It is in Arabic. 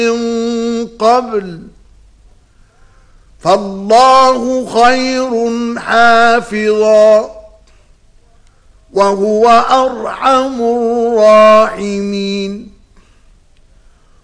من قبل فالله خير حافظا وهو أرحم الراحمين.